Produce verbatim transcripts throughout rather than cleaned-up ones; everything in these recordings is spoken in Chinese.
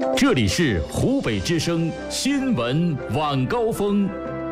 这里是湖北之声新闻晚高峰。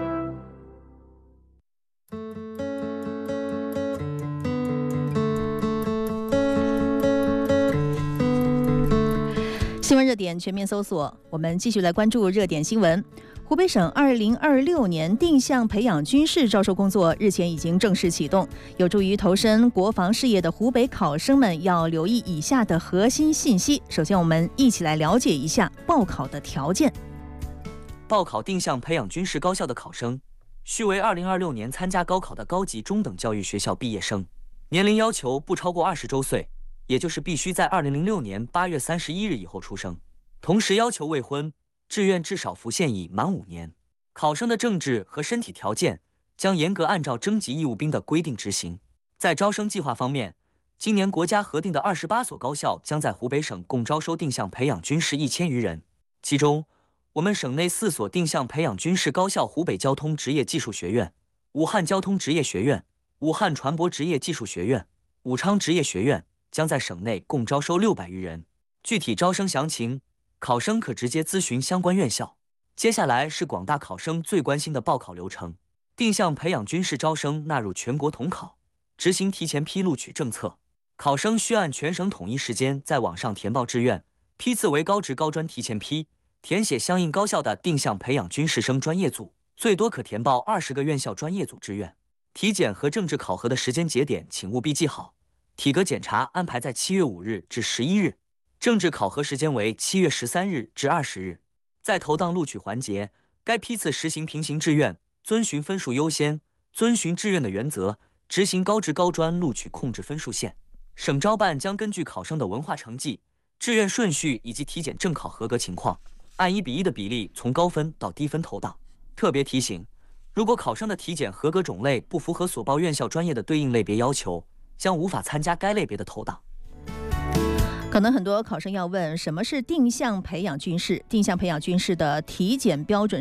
新闻热点全面搜索，我们继续来关注热点新闻。湖北省二零二六年定向培养军事招收工作日前已经正式启动，有助于投身国防事业的湖北考生们要留意以下的核心信息。首先，我们一起来了解一下报考的条件。 报考定向培养军事高校的考生，须为二零二六年参加高考的高级中等教育学校毕业生，年龄要求不超过二十周岁，也就是必须在二零零六年八月三十一日以后出生，同时要求未婚，志愿至少服现役满五年。考生的政治和身体条件将严格按照征集义务兵的规定执行。在招生计划方面，今年国家核定的二十八所高校将在湖北省共招收定向培养军士一千余人，其中我们省内四所定向培养军事高校：湖北交通职业技术学院、武汉交通职业学院、武汉船舶职业技术学院、武昌职业学院，将在省内共招收六百余人。具体招生详情，考生可直接咨询相关院校。接下来是广大考生最关心的报考流程。定向培养军事招生纳入全国统考，执行提前批录取政策。考生需按全省统一时间在网上填报志愿，批次为高职高专提前批，填写相应高校的定向培养军事生专业组，最多可填报二十个院校专业组志愿。体检和政治考核的时间节点请务必记好，体格检查安排在七月五日至十一日，政治考核时间为七月十三日至二十日。在投档录取环节，该批次实行平行志愿，遵循分数优先、遵循志愿的原则，执行高职高专录取控制分数线。省招办将根据考生的文化成绩、志愿顺序以及体检正考合格情况，按一比一的比例从高分到低分投档。特别提醒，如果考生的体检合格种类不符合所报院校专业的对应类别要求，将无法参加该类别的投档。 可能很多考生要问，什么是定向培养军事？定向培养军事的体检标准